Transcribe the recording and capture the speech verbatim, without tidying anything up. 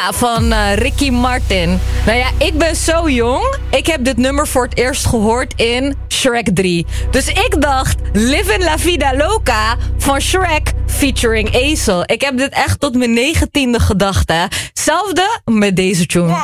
Ja, van uh, Ricky Martin. Nou ja, ik ben zo jong. Ik heb dit nummer voor het eerst gehoord in Shrek drie. Dus ik dacht, Livin' La Vida Loca van Shrek featuring Aesop. Ik heb dit echt tot mijn negentiende gedacht, hè. Hetzelfde met deze tune.